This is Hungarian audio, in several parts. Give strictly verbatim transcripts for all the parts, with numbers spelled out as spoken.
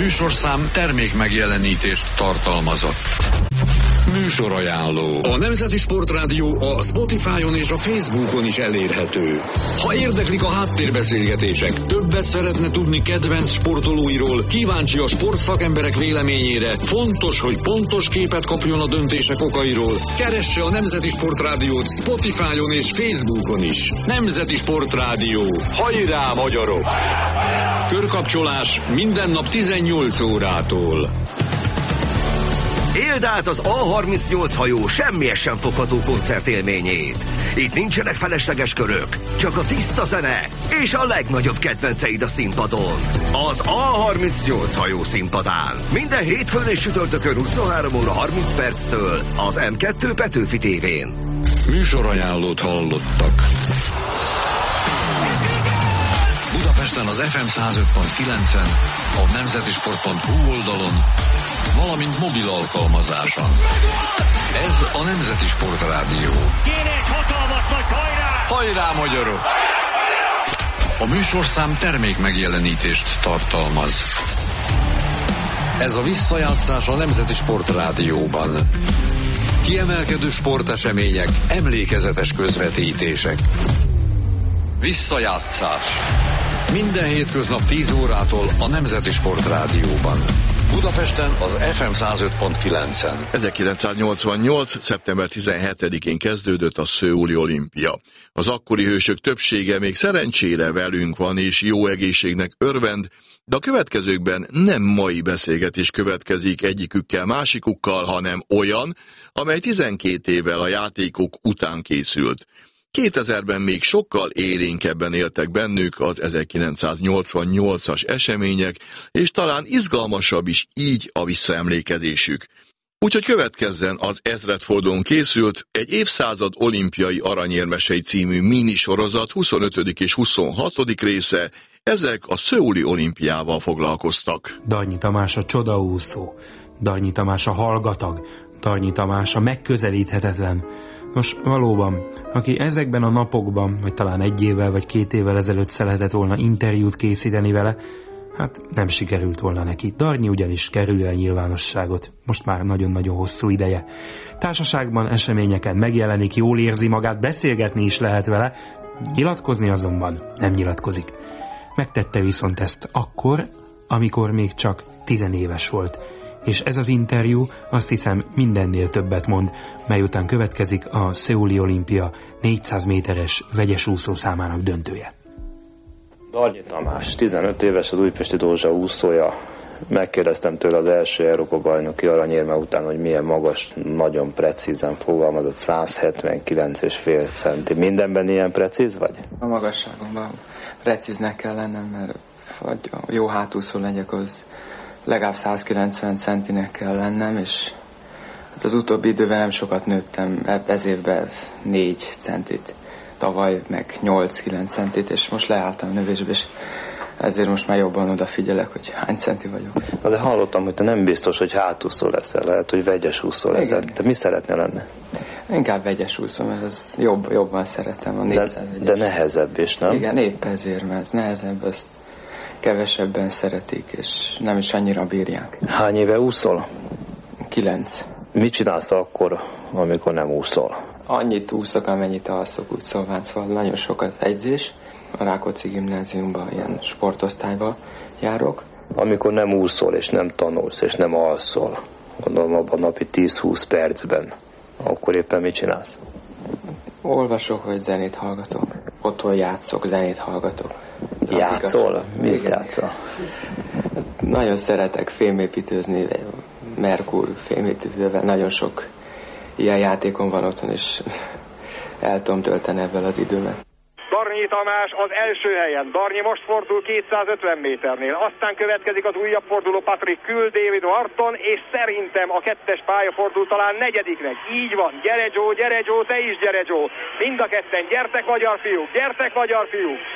műsorszám termék megjelenítést tartalmazott. Műsorajánló. A Nemzeti Sportrádió a Spotify-on és a Facebookon is elérhető. Ha érdeklik a háttérbeszélgetések, többet szeretne tudni kedvenc sportolóiról, kíváncsi a sportszakemberek véleményére, fontos, hogy pontos képet kapjon a döntések okairól, keresse a Nemzeti Sportrádiót Spotify-on és Facebookon is. Nemzeti Sportrádió. Hajrá, magyarok! Körkapcsolás minden nap tizennyolc órától. Éld át az á harmincnyolc hajó semmihez sem fogható koncertélményét. Itt nincsenek felesleges körök, csak a tiszta zene és a legnagyobb kedvenceid a színpadon. Az á harmincnyolc hajó színpadán. Minden hétfőn és csütörtökön huszonhárom óra harminc perctől az em kettő Petőfi tévén. Műsorajánlót hallottak. Budapesten az ef em száz öt pont kilencen, a nemzetisport pont hu oldalon, valamint mobil alkalmazáson. Ez a Nemzeti Sportrádió. Kéne egy hatalmas nagy hajrá! Hajrá, magyarok! A műsorszám termék megjelenítést tartalmaz. Ez a visszajátszás a Nemzeti Sportrádióban. Kiemelkedő sportesemények, emlékezetes közvetítések. Visszajátszás. Minden hétköznap tíz órától a Nemzeti Sportrádióban. Budapesten az ef em száz öt pont kilencen. ezerkilencszáznyolcvannyolc. szeptember tizenhetedikén kezdődött a szöuli olimpia. Az akkori hősök többsége még szerencsére velünk van és jó egészségnek örvend, de a következőkben nem mai beszélgetés következik egyikükkel másikukkal, hanem olyan, amely tizenkét évvel a játékok után készült. kétezerben még sokkal élénkebben éltek bennük az ezerkilencszáznyolcvannyolcas események, és talán izgalmasabb is így a visszaemlékezésük. Úgyhogy következzen az ezredfordulón készült egy évszázad olimpiai aranyérmesei című minisorozat huszonötödik és huszonhatodik része, ezek a szöuli olimpiával foglalkoztak. Darnyi Tamás a csodaúszó, Darnyi Tamás a hallgatag, Darnyi Tamás a megközelíthetetlen. Nos, valóban, aki ezekben a napokban, vagy talán egy évvel vagy két évvel ezelőtt szeretett volna interjút készíteni vele, hát nem sikerült volna neki. Darnyi ugyanis kerül el nyilvánosságot, most már nagyon-nagyon hosszú ideje. Társaságban, eseményeken megjelenik, jól érzi magát, beszélgetni is lehet vele, nyilatkozni azonban nem nyilatkozik. Megtette viszont ezt akkor, amikor még csak tizenéves volt. És ez az interjú azt hiszem mindennél többet mond, mely után következik a szöuli olimpia négyszáz méteres vegyes úszó számának döntője. Darnyi Tamás, tizenöt éves, az újpesti Dózsa úszója. Megkérdeztem tőle az első Európa-bajnoki aranyérme után, hogy milyen magas, nagyon precízen fogalmazott, száz hetvenkilenc és fél centi. Mindenben ilyen precíz vagy? A magasságomban precíznek kell lennem, mert vagy jó hátúszó legyek, az legalább száz kilencven centinek kell lennem, és hát az utóbbi időben nem sokat nőttem, ez évben négy centit, tavaly meg nyolc-kilenc centit, és most leálltam a növésbe, és ezért most már jobban odafigyelek, hogy hány centi vagyok. Na de hallottam, hogy te nem biztos, hogy hátúszó leszel, lehet, hogy vegyes úszó leszel. Igen. Te mi szeretnél lenni? Inkább vegyes úszó, mert ez jobb, jobban szeretem a négyszáz vegyes. De, de nehezebb is, nem? Igen, épp ezért, mert ez nehezebb, ezt kevesebben szeretik, és nem is annyira bírják. Hány éve úszol? Kilenc. Mit csinálsz akkor, amikor nem úszol? Annyit úszok, amennyit alszok, úgy szóval, szóval nagyon sokat edzés. A Rákóczi gimnáziumban, ilyen sportosztályba járok. Amikor nem úszol, és nem tanulsz, és nem alszol, gondolom abban napi tíz-húsz percben, akkor éppen mit csinálsz? Olvasok, vagy zenét hallgatok. Otthon játszok, zenét hallgatok. Játszol? Mit játszol? Nagyon szeretek fémépítőzni, Merkur fémépítővel, nagyon sok ilyen játékon van otthon, és el tudom tölteni ebben az időmet. Darnyi Tamás az első helyen. Darnyi most fordul kétszázötven méternél. Aztán következik az újabb forduló Patrick Kül, David Wharton, és szerintem a kettes pálya fordul talán negyediknek. Így van. Gyere Joe, gyere Joe, te is gyere Joe. Mind a ketten. Gyertek magyar fiúk, gyertek magyar fiúk.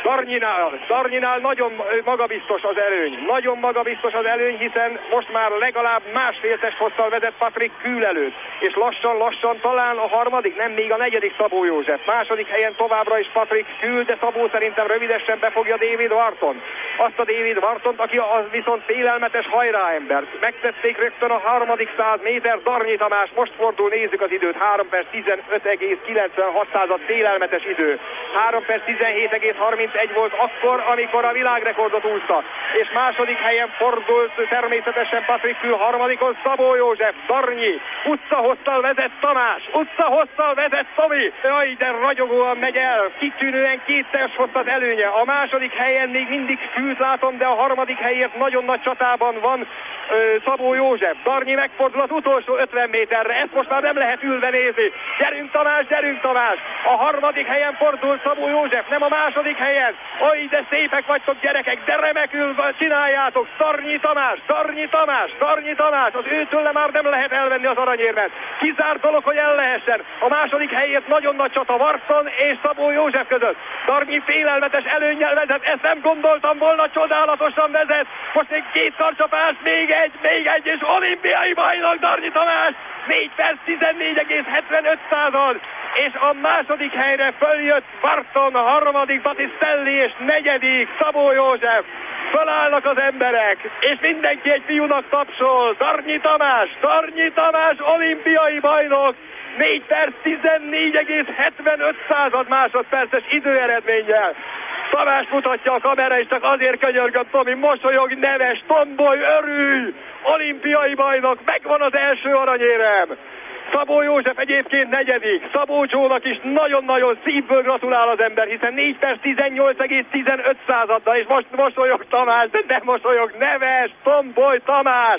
Darnyinál, Darnyinál nagyon magabiztos az előny. Nagyon magabiztos az előny, hiszen most már legalább másfél testhosszal vezet Patrik Kühl előtt. És lassan-lassan talán a harmadik, nem még a negyedik Szabó József. Második helyen továbbra is Patrik Kühl, de Szabó szerintem rövidesen befogja David Wharton. Azt a David Whartont, aki az viszont félelmetes hajráember. Megtették rögtön a harmadik száz méter. Darnyi Tamás most fordul, nézzük az időt. három perc tizenöt egész kilencvenhat század, félelmetes idő. három perc tizenhét egész harmincegy volt akkor, amikor a világrekordot úszta. És második helyen fordult természetesen Patrik Kühl, harmadikon Szabó József. Darnyi utcahosszal vezet Tamás, utcahosszal vezet Tomi. Jaj, de ragyogóan megy el, kitűnően két testhosszat előnye. A második helyen még mindig Kühlt látom, de a harmadik helyért nagyon nagy csatában van ö, Szabó József. Darnyi megfordul az utolsó ötven méterre, ezt most már nem lehet ülve nézni. Gyerünk Tamás, gyerünk Tamás! A harmadik helyen fordul Szabó József, nem a második helyen. Oj, de szépek vagytok gyerekek, de remekül csináljátok. Darnyi Tamás, Darnyi Tamás, Darnyi Tamás, az őtől már nem lehet elvenni az aranyérmet. Kizárt dolog, hogy el lehessen. A második helyért nagyon nagy csata Wharton és Szabó József között. Darnyi félelmetes előnnyel vezet, ezt nem gondoltam volna, csodálatosan vezet. Most még két karcsapás, még egy, még egy, és olimpiai bajnok Darnyi Tamás. négy perc tizennégy egész hetvenöt század. És a második helyre följött Wharton, a harmadik Battistelli és negyedik Szabó József. Fölállnak az emberek, és mindenki egy fiúnak tapsol. Darnyi Tamás, Darnyi Tamás olimpiai bajnok, négy perc tizennégy egész hetvenöt század másodperces időeredménnyel. Tamás mutatja a kamera, és csak azért könyörgöm, Tomi, mosolyog, neves, tombolj, örülj! Olimpiai bajnok, megvan az első aranyérem! Szabó József egyébként negyedik. Szabó Jónak is nagyon-nagyon szívből gratulál az ember, hiszen négy perc tizennyolc egész tizenöt századdal, és most mosolyog Tamás, de nem mosolyog, neves, tomboly Tamás!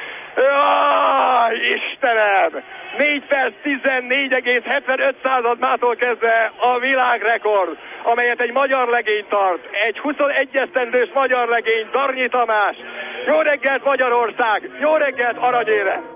Jaj, Istenem! négy perc tizennégy egész hetvenöt század mától kezdve a világrekord, amelyet egy magyar legény tart. Egy huszonegy esztendős magyar legény, Darnyi Tamás. Jó reggelt Magyarország! Jó reggelt aranyérem!